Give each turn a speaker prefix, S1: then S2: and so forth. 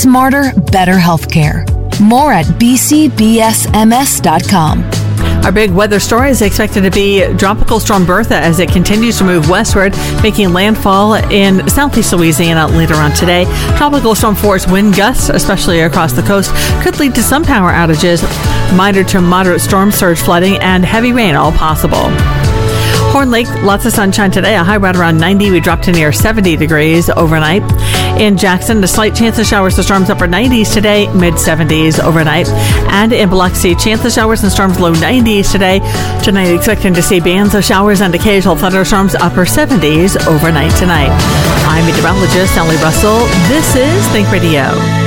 S1: smarter, better healthcare. More at bcbsms.com.
S2: Our big weather story is expected to be Tropical Storm Bertha as it continues to move westward, making landfall in southeast Louisiana later on today. Tropical Storm Force wind gusts, especially across the coast, could lead to some power outages, minor to moderate storm surge flooding, and heavy rain all possible. Horn Lake, lots of sunshine today, a high right around 90. We dropped to near 70 degrees overnight. In Jackson, a slight chance of showers and storms, upper 90s today, mid 70s overnight. And in Biloxi, chance of showers and storms, low 90s today. Tonight, expecting to see bands of showers and occasional thunderstorms, upper 70s overnight tonight. I'm meteorologist Sally Russell. This is Think Radio.